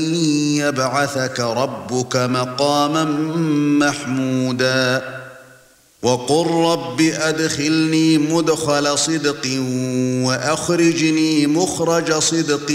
يبعثك ربك مقاما محمودا وقل رب أدخلني مدخل صدق وأخرجني مخرج صدق